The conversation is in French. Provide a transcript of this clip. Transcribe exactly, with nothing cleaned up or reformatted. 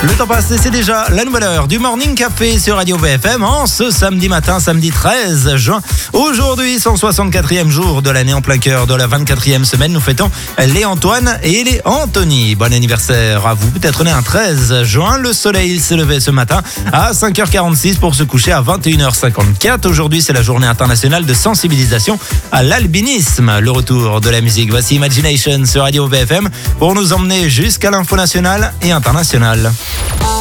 Le temps passe et c'est déjà la nouvelle heure du Morning Café sur Radio B F M en ce samedi matin, samedi treize juin. Aujourd'hui, cent soixante-quatrième jour de l'année en plein cœur de la vingt-quatrième semaine. Nous fêtons les Antoine et les Anthony. Bon anniversaire à vous. Peut-être né un treize juin. Le soleil s'est levé ce matin à cinq heures quarante-six pour se coucher à vingt et une heures cinquante-quatre. Aujourd'hui, c'est la journée internationale de sensibilisation à l'albinisme. Le retour de la musique. Voici Imagination sur Radio B F M pour nous emmener jusqu'à l'info nationale et internationale.